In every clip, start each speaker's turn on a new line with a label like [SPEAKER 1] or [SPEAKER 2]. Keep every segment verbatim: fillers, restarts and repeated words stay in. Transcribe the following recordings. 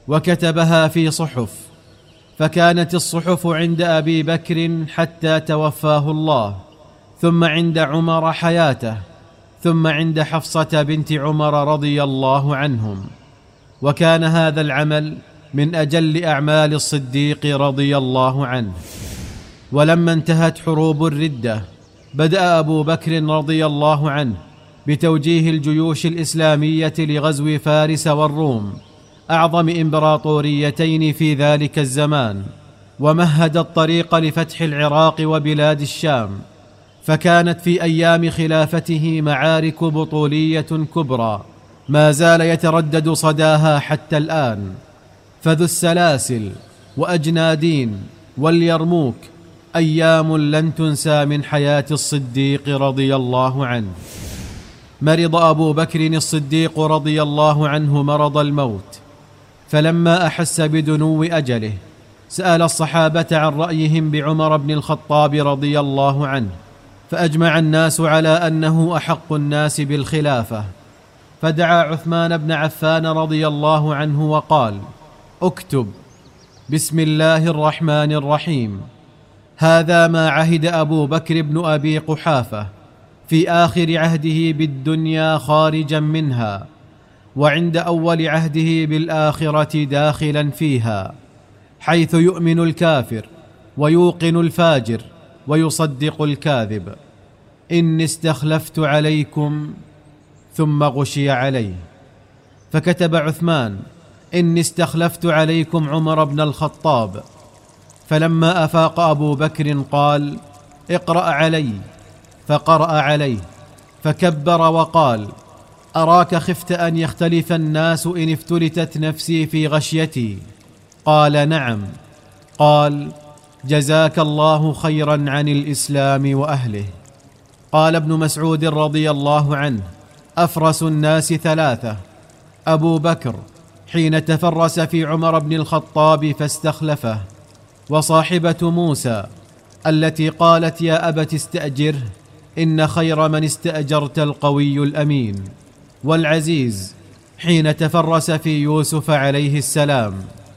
[SPEAKER 1] وكتبها في صحف، فكانت الصحف عند أبي بكر حتى توفاه الله، ثم عند عمر حياته، ثم عند حفصة بنت عمر رضي الله عنهم. وكان هذا العمل من أجل أعمال الصديق رضي الله عنه. ولما انتهت حروب الردة بدأ أبو بكر رضي الله عنه بتوجيه الجيوش الإسلامية لغزو فارس والروم، أعظم إمبراطوريتين في ذلك الزمان، ومهد الطريق لفتح العراق وبلاد الشام. فكانت في أيام خلافته معارك بطولية كبرى ما زال يتردد صداها حتى الآن، فذو السلاسل وأجنادين واليرموك أيام لن تنسى من حياة الصديق رضي الله عنه. مرض أبو بكر الصديق رضي الله عنه مرض الموت، فلما أحس بدنو أجله سأل الصحابة عن رأيهم بعمر بن الخطاب رضي الله عنه، فأجمع الناس على أنه أحق الناس بالخلافة، فدعا عثمان بن عفان رضي الله عنه وقال: اكتب بسم الله الرحمن الرحيم، هذا ما عهد أبو بكر بن أبي قحافة في آخر عهده بالدنيا خارجا منها، وعند أول عهده بالآخرة داخلا فيها، حيث يؤمن الكافر ويوقن الفاجر ويصدق الكاذب. إني استخلفت عليكم، ثم غشي عليه، فكتب عثمان: إني استخلفت عليكم عمر بن الخطاب. فلما أفاق أبو بكر قال: اقرأ علي، فقرأ عليه، فكبر وقال: أراك خفت أن يختلف الناس إن افتلتت نفسي في غشيتي؟ قال: نعم. قال: جزاك الله خيرا عن الإسلام وأهله. قال ابن مسعود رضي الله عنه: أفرس الناس ثلاثة: أبو بكر حين تفرس في عمر بن الخطاب فاستخلفه، وصاحبة موسى التي قالت: يا أبت استأجره إن خير من استأجرت القوي الأمين، والعزيز حين تفرس في يوسف عليه السلام.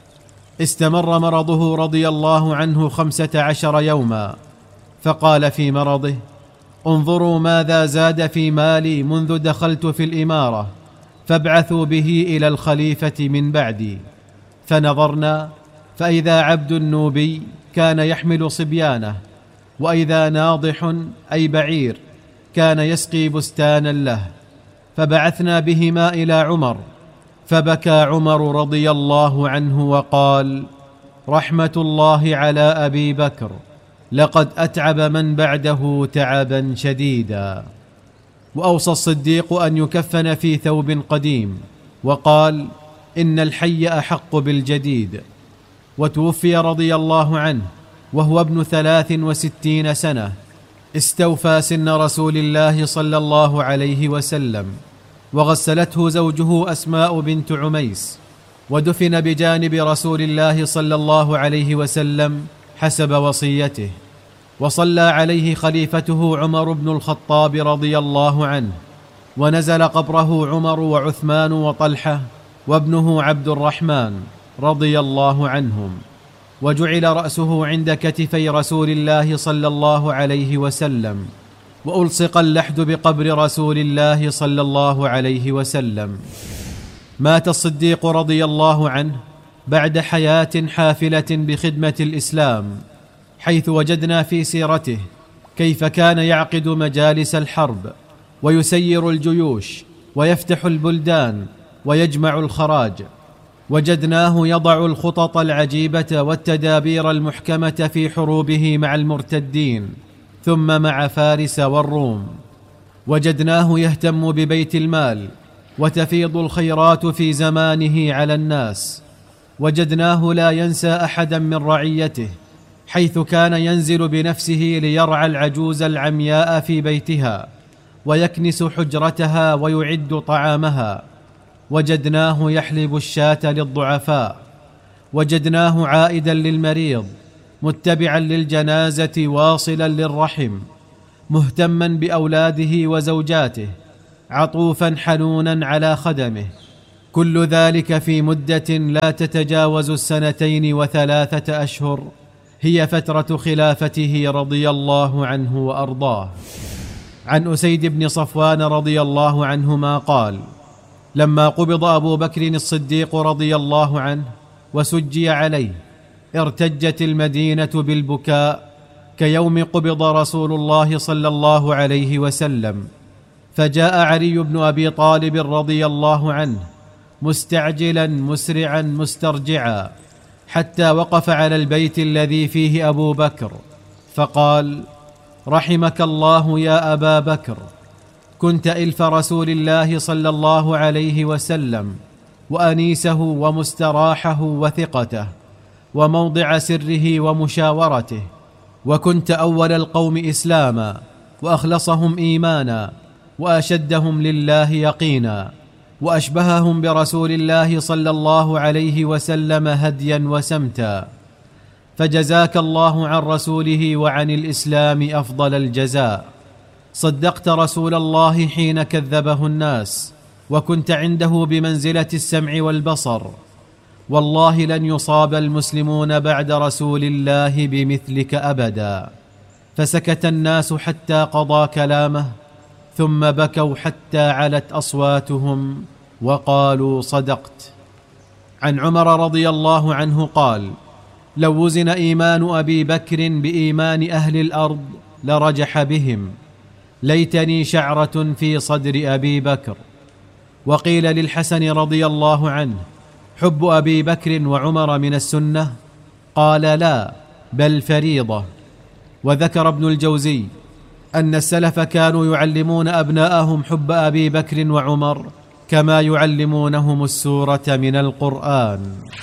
[SPEAKER 1] استمر مرضه رضي الله عنه خمسة عشر يوما، فقال في مرضه: انظروا ماذا زاد في مالي منذ دخلت في الإمارة، فابعثوا به إلى الخليفة من بعدي. فنظرنا فإذا عبد النوبي كان يحمل صبيانه، وإذا ناضح أي بعير كان يسقي بستانا له، فبعثنا بهما إلى عمر، فبكى عمر رضي الله عنه وقال: رحمة الله على أبي بكر، لقد أتعب من بعده تعبا شديدا. وأوصى الصديق أن يكفن في ثوب قديم، وقال: إن الحي أحق بالجديد. وتوفي رضي الله عنه وهو ابن ثلاث وستين سنة، استوفى سن رسول الله صلى الله عليه وسلم، وغسلته زوجه أسماء بنت عميس، ودفن بجانب رسول الله صلى الله عليه وسلم حسب وصيته. وصلى عليه خليفته عمر بن الخطاب رضي الله عنه، ونزل قبره عمر وعثمان وطلحة وابنه عبد الرحمن رضي الله عنهم، وجعل رأسه عند كتفي رسول الله صلى الله عليه وسلم، وألصق اللحد بقبر رسول الله صلى الله عليه وسلم. مات الصديق رضي الله عنه بعد حياة حافلة بخدمة الإسلام، حيث وجدنا في سيرته كيف كان يعقد مجالس الحرب، ويسير الجيوش، ويفتح البلدان، ويجمع الخراج. وجدناه يضع الخطط العجيبة والتدابير المحكمة في حروبه مع المرتدين، ثم مع فارس والروم. وجدناه يهتم ببيت المال، وتفيض الخيرات في زمانه على الناس. وجدناه لا ينسى أحدا من رعيته، حيث كان ينزل بنفسه ليرعى العجوز العمياء في بيتها، ويكنس حجرتها ويعد طعامها. وجدناه يحلب الشاة للضعفاء. وجدناه عائدا للمريض، متبعا للجنازة، واصلا للرحم، مهتما بأولاده وزوجاته، عطوفا حنونا على خدمه. كل ذلك في مدة لا تتجاوز السنتين وثلاثة أشهر، هي فترة خلافته رضي الله عنه وأرضاه. عن أسيد بن صفوان رضي الله عنهما قال: لما قبض أبو بكر الصديق رضي الله عنه وسجي عليه، ارتجت المدينة بالبكاء كيوم قبض رسول الله صلى الله عليه وسلم. فجاء علي بن أبي طالب رضي الله عنه مستعجلا مسرعا مسترجعا، حتى وقف على البيت الذي فيه أبو بكر فقال: رحمك الله يا أبا بكر، كنت إلف رسول الله صلى الله عليه وسلم، وأنيسه ومستراحه وثقته، وموضع سره ومشاورته، وكنت أول القوم إسلاما، وأخلصهم إيمانا، وأشدهم لله يقينا، وأشبههم برسول الله صلى الله عليه وسلم هديا وسمتا، فجزاك الله عن رسوله وعن الإسلام أفضل الجزاء. صدقت رسول الله حين كذبه الناس، وكنت عنده بمنزلة السمع والبصر، والله لن يصاب المسلمون بعد رسول الله بمثلك أبدا. فسكت الناس حتى قضى كلامه، ثم بكوا حتى علت أصواتهم وقالوا: صدقت. عن عمر رضي الله عنه قال: لو وزن إيمان أبي بكر بإيمان أهل الأرض لرجح بهم، ليتني شعرة في صدر أبي بكر. وقيل للحسن رضي الله عنه: حب أبي بكر وعمر من السنة؟ قال: لا، بل فريضة. وذكر ابن الجوزي أن السلف كانوا يعلمون أبناءهم حب أبي بكر وعمر كما يعلمونهم السورة من القرآن.